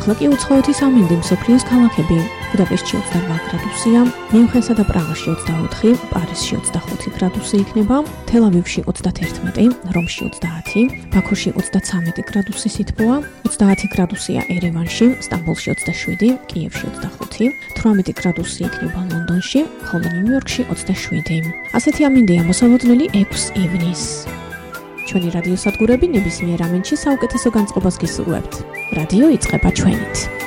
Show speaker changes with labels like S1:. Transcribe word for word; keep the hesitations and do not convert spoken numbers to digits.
S1: ახლა კი უცხოეთის ამინდი მსოფლიოს ქალაქები. ბუდაპეშტში ოცდაორ გრადუსია, მიუნხენსა და პრაღაში ოცდაოთხი, პარიზში ოცდახუთი გრადუსი იქნება, თელ-ავივში ოცდაათი, რომში ოცდაათი, ბაქოში ოცდაცამეტი გრადუსი სითბოა, ოცდაათი გრადუსია ერევანში, სტამბოლში ოცდაშვიდი, კიევში ოცდახუთი, თვრამეტი გრადუსი იქნება ლონდონში, ხოლო ნიუ-იორკში ოცდაშვიდი. ასეთი ამინდია მოსალოდნელი ექვს ივნის. ჩვენი რადიოსადგურები ნებისმიერ ამინდში საუკეთესო განწყობას გისურვებთ. რადიო იწყება ჩვენით.